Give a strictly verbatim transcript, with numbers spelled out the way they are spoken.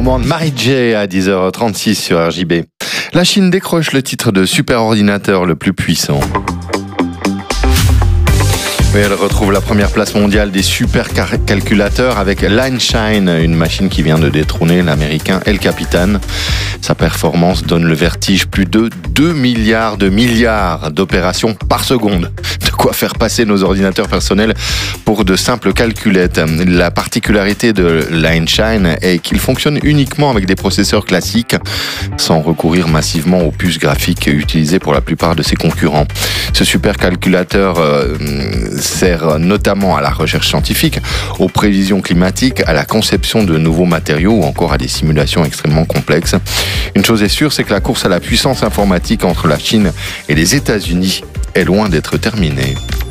romande Marie-J à dix heures trente-six sur R J B. La Chine décroche le titre de superordinateur le plus puissant. Oui, elle retrouve la première place mondiale des supercalculateurs avec Lineshine, une machine qui vient de détrôner l'américain El Capitan. Sa performance donne le vertige, plus de deux milliards de milliards d'opérations par seconde. De quoi faire passer nos ordinateurs personnels pour de simples calculettes. La particularité de Lineshine est qu'il fonctionne uniquement avec des processeurs classiques, sans recourir massivement aux puces graphiques utilisées pour la plupart de ses concurrents. Ce supercalculateur euh, sert notamment à la recherche scientifique, aux prévisions climatiques, à la conception de nouveaux matériaux ou encore à des simulations extrêmement complexes. Une chose est sûre, c'est que la course à la puissance informatique entre la Chine et les États-Unis est loin d'être terminée.